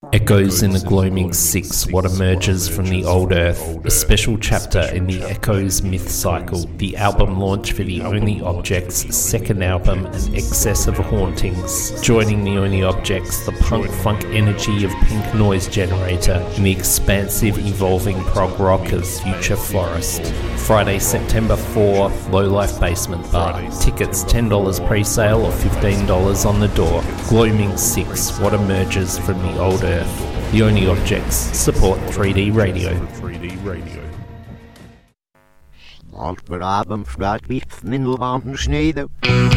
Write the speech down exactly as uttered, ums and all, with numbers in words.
Echoes in the Gloaming Six, What Emerges from the Old Earth, a special chapter in the Echoes myth cycle, the album launch for the Only Objects' second album, An Excess of Hauntings. Joining the Only Objects, the punk-funk energy of Pink Noise Generator, and the expansive, evolving prog rock of Future Forest. Friday, September fourth, Low Life Basement Bar. Tickets ten dollars pre-sale or fifteen dollars on the door. Gloaming Six, What Emerges from the Old Earth. The Only Objects support three D radio. three D radio. Snart begraben, snart vittnen och vann snöde.